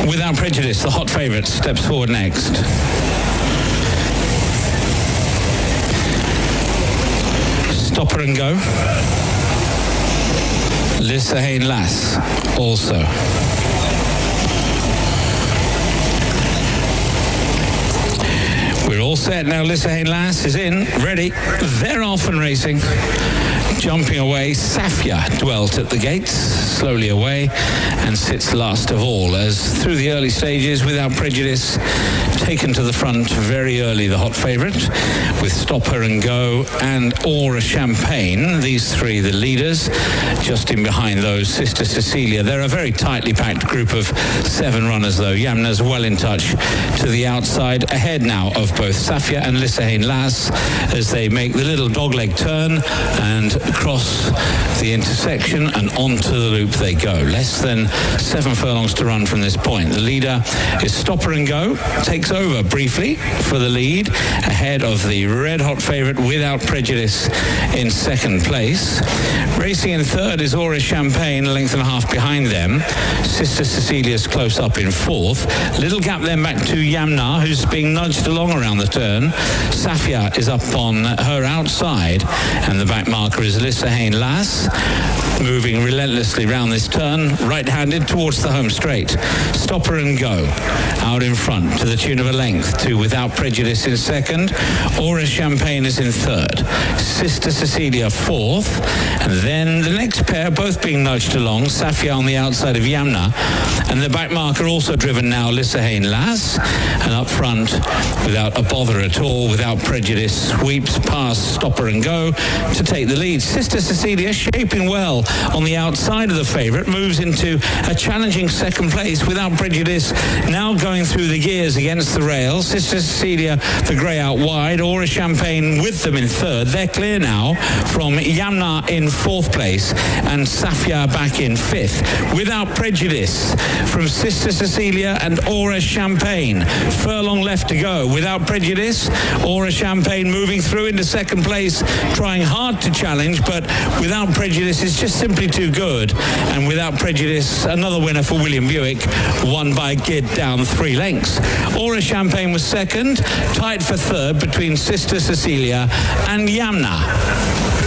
Without Prejudice, the hot favourite, steps forward next. Stopper and Go. Lissahain Lass, also. We're all set now. Lissahain Lass is in, ready. They're off and racing. Jumping away, Safia dwelt at the gates, slowly away, and sits last of all, as through the early stages, Without Prejudice, taken to the front very early, the hot favourite, with Stopper and Go and Aura Champagne, these three the leaders. Just in behind those, Sister Cecilia. They're a very tightly packed group of 7 runners, though. Yamna's well in touch to the outside, ahead now of both Safia and Lissahain Lass as they make the little dogleg turn and cross the intersection, and onto the loop they go. Less than 7 furlongs to run from this point. The leader is Stopper and Go, takes over briefly for the lead, ahead of the red-hot favourite Without Prejudice in second place. Racing in third is Aura Champagne, a length and a half behind them. Sister Cecilia's close up in fourth. Little gap then back to Yamna, who's being nudged along around the turn. Safia is up on her outside, and the back marker is Lissahain Lass, moving relentlessly round this turn, right-handed towards the home straight. Stopper and Go out in front to the tune of a length to Without Prejudice in second. Aura Champagne is in third. Sister Cecilia fourth, and then the next pair both being nudged along. Safia on the outside of Yamna, and the back marker also driven now, Lissahain Lass, and up front without a bother at all, Without Prejudice sweeps past Stopper and Go to take the lead. Sister Cecilia shaping well on the outside of the favourite, moves into a challenging second place. Without Prejudice now going through the gears against the rail. Sister Cecilia, the grey out wide. Aura Champagne with them in third. They're clear now from Yamna in fourth place and Safia back in fifth. Without Prejudice from Sister Cecilia and Aura Champagne. Furlong left to go. Without Prejudice, Aura Champagne moving through into second place, trying hard to challenge, but Without Prejudice is just simply too good. And Without Prejudice, another winner for William Buick, won by Gid down 3 lengths. Aura Champagne was second, tied for third between Sister Cecilia and Yamna.